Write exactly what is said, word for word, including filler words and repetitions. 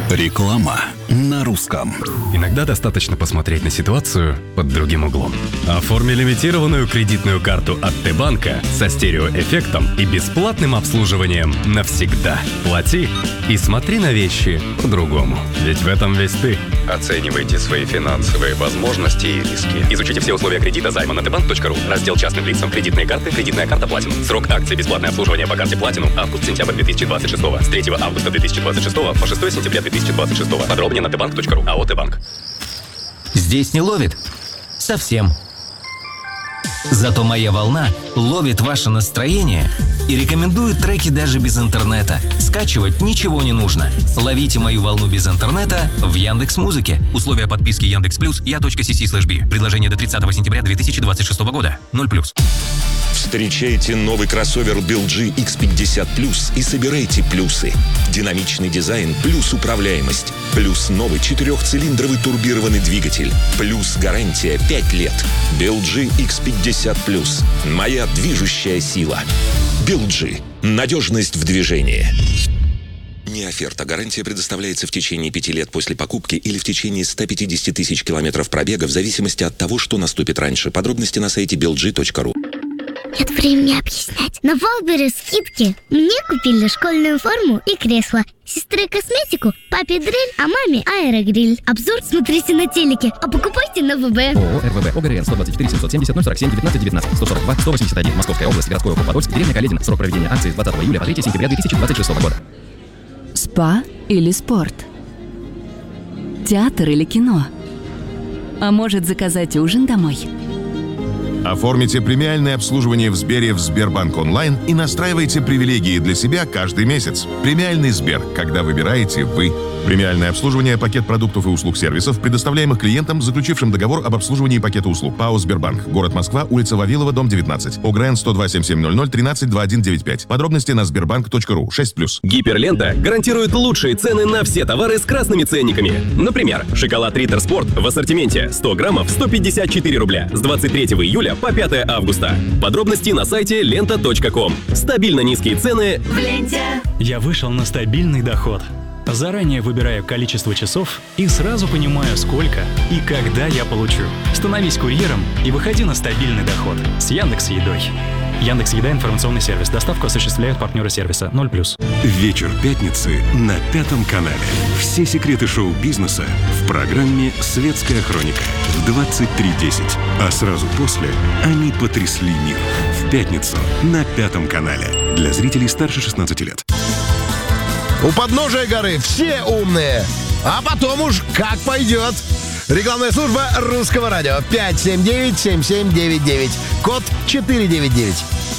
Реклама на русском. Иногда достаточно посмотреть на ситуацию под другим углом. Оформи лимитированную кредитную карту от Т-банка со стереоэффектом и бесплатным обслуживанием навсегда. Плати и смотри на вещи по-другому. Ведь в этом весь ты. Оценивайте свои финансовые возможности и риски. Изучите все условия кредита займа на тбанк точка ру. Раздел частным лицам. Кредитные карты. Кредитная карта Platinum. Срок акции бесплатное обслуживание по карте Platinum. Август-сентябрь две тысячи двадцать шестого. С третьего августа две тысячи двадцать шестого по шестое сентября две тысячи двадцать шестого. Подробнее на тбанк точка ру. АО Т-банк. Здесь не ловит? Совсем. Зато моя волна ловит ваше настроение и рекомендует треки даже без интернета. Скачивать ничего не нужно. Ловите мою волну без интернета в Яндекс.Музыке. Условия подписки Яндекс.Плюс я.си.си слэш би. Предложение до тридцатого сентября две тысячи двадцать шестого года. ноль плюс. Встречайте новый кроссовер би эл джи икс пятьдесят плюс и собирайте плюсы. Динамичный дизайн плюс управляемость. Плюс новый четырехцилиндровый турбированный двигатель. Плюс гарантия пять лет. би эл джи икс пятьдесят плюс. Моя движущая сила. би эл джи. Надежность в движении. Не оферта. Гарантия предоставляется в течение пяти лет после покупки или в течение ста пятидесяти тысяч километров пробега в зависимости от того, что наступит раньше. Подробности на сайте би эл джи точка ру. Нет времени объяснять. На Валбере скидки. Мне купили школьную форму и кресло. Сестре косметику, папе дрель, а маме аэрогриль. Обзор смотрите на телеке, а покупайте на вэ бэ. ООО РВВ ОГРН сто двадцать четыре семьсот семьдесят ноль сорок семь девятнадцать девятнадцать сто сорок два сто восемьдесят один Московская область, городской округ Подольск, деревня Каледина. Срок проведения акции с двадцатого июля по третьего сентября две тысячи двадцать шестого года. Спа или спорт? Театр или кино? А может, заказать ужин домой? Оформите премиальное обслуживание в Сбере в Сбербанк онлайн и настраивайте привилегии для себя каждый месяц. Премиальный Сбер, когда выбираете вы. Премиальное обслуживание, пакет продуктов и услуг сервисов, предоставляемых клиентам, заключившим договор об обслуживании пакета услуг. ПАО «Сбербанк». Город Москва, улица Вавилова, дом девятнадцать. ОГРН сто два семь семь ноль ноль тринадцать двадцать один девяносто пять. Подробности на сбербанк точка ру. шесть плюс. Гиперлента гарантирует лучшие цены на все товары с красными ценниками. Например, шоколад Риттер Спорт в ассортименте сто граммов сто пятьдесят четыре рубля с двадцать третьего июля по пятое августа. Подробности на сайте лента точка ком. Стабильно низкие цены в ленте. Я вышел на стабильный доход. Заранее выбираю количество часов и сразу понимаю, сколько и когда я получу. Становись курьером и выходи на стабильный доход с Яндекс.Едой. Яндекс.Еда — информационный сервис. Доставку осуществляют партнеры сервиса. ноль плюс. Вечер пятницы на Пятом канале. Все секреты шоу-бизнеса в программе «Светская хроника» в двадцать три десять. А сразу после они потрясли мир. В пятницу на Пятом канале. Для зрителей старше шестнадцати лет. У подножия горы все умные, а потом уж как пойдет. Рекламная служба Русского радио. пять семь девять семь семь девять девять. Код четыре девять девять.